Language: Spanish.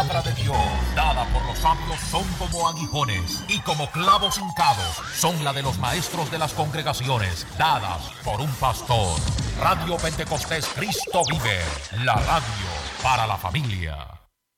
palabra de Dios, dada por los sabios, son como aguijones y como clavos hincados, son la de los maestros de las congregaciones, dadas por un pastor. Radio Pentecostés Cristo vive, la radio para la familia.